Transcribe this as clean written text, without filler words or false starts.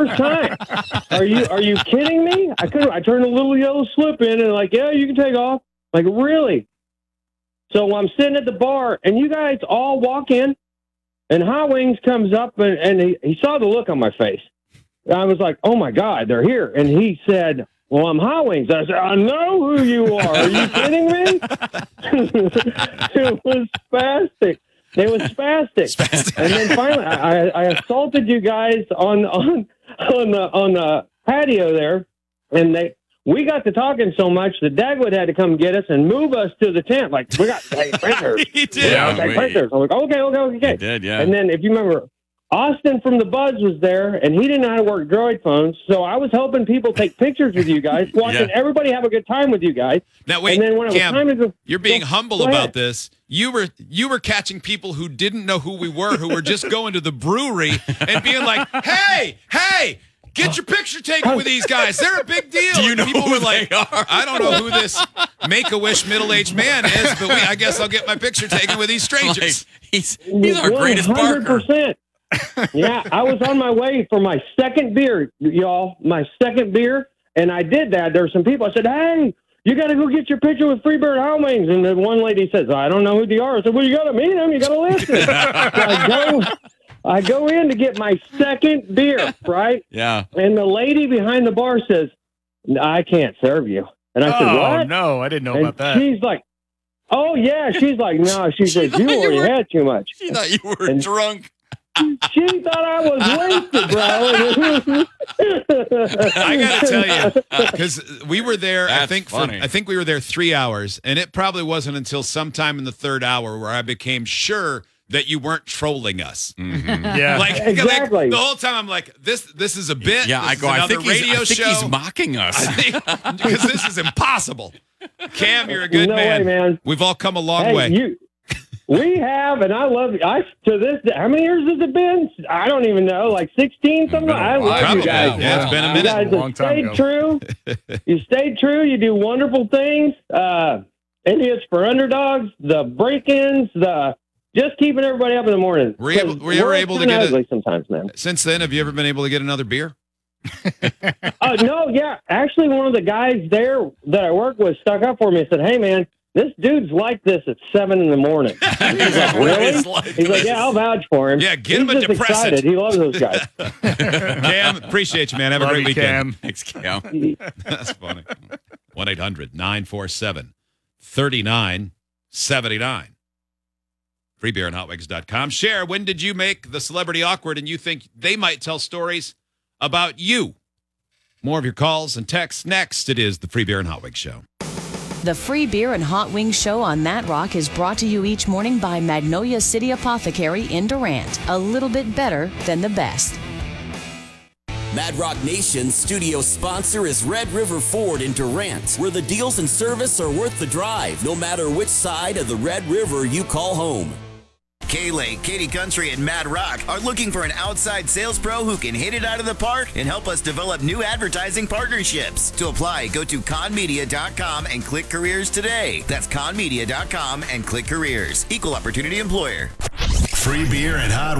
first time. Are you kidding me? I turned a little yellow slip in and like, yeah, you can take off. Like, really? So I'm sitting at the bar, and you guys all walk in, and Hot Wings comes up, and he saw the look on my face. I was like, oh, my God, they're here. And he said, well, I'm Hot Wings. I said, I know who you are. Are you kidding me? It was spastic. And then finally, I assaulted you guys on the patio there, and we got to talking so much that Dagwood had to come get us and move us to the tent. Like, we got to take pictures. He did. I'm like, okay. He did, yeah. And then, if you remember, Austin from the Buzz was there, and he didn't know how to work Droid phones, so I was helping people take pictures with you guys, watching everybody have a good time with you guys. Now, wait, and then when Cam, it was time to you're being humble about this. You were catching people who didn't know who we were, who were just going to the brewery and being like, hey, get your picture taken with these guys. They're a big deal. Do you know people who were like, they are? I don't know who this Make-A-Wish middle-aged man is, but I guess I'll get my picture taken with these strangers. Like, he's our greatest barker. 100%. Yeah, I was on my way for my second beer, y'all. My second beer, and I did that. There were some people. I said, hey, you got to go get your picture with Freebird Hot Wings. And then one lady says, I don't know who they are. I said, well, you got to meet them. You got to listen. So I go in to get my second beer, right? Yeah. And the lady behind the bar says, I can't serve you. And I said, what? No, I didn't know And about that. she's like, oh, yeah. She's like, no. She said, you already had too much. She thought you were drunk. She thought I was wasted, bro. I got to tell you, because we were there, I That's think funny. I think we were there 3 hours, and it probably wasn't until sometime in the third hour where I became sure that you weren't trolling us. Mm-hmm. Yeah. Like Exactly. the whole time I'm like, this is a bit. Yeah, I This go, is I another think radio show. he's mocking us. Because this is impossible. Cam, you're a good No man. way, man. We've all come a long way. We have, and I love you. To this day, how many years has it been? I don't even know, like 16 something. I love Probably. you guys. Yeah, it's been a You minute. guys A long have time stayed ago. true. You stayed true. You do wonderful things. Idiots for Underdogs, the break-ins, just keeping everybody up in the morning. Were you ever able to get ugly sometimes, man? Since then, have you ever been able to get another beer? No, yeah. Actually, one of the guys there that I work with stuck up for me and said, hey, man, this dude's like this at 7 a.m. He's like, really? He's like, yeah, I'll vouch for him. Yeah, get him a He's just depressant. excited. He loves those guys. Cam, appreciate you, man. Have a Love great you, weekend. Cam. Thanks, Cam. That's funny. 1-800-947-3979. Freebeerandhotwings.com. Share, when did you make the celebrity awkward and you think they might tell stories about you? More of your calls and texts next. It is the Free Beer and Hot Wings Show. The Free Beer and Hot Wings Show on That Rock is brought to you each morning by Magnolia City Apothecary in Durant. A little bit better than the best. Mad Rock Nation's studio sponsor is Red River Ford in Durant, where the deals and service are worth the drive, no matter which side of the Red River you call home. K-Lake, Katy Country, and Mad Rock are looking for an outside sales pro who can hit it out of the park and help us develop new advertising partnerships. To apply, go to conmedia.com and click careers today. That's conmedia.com and click careers. Equal opportunity employer. Free Beer and Hot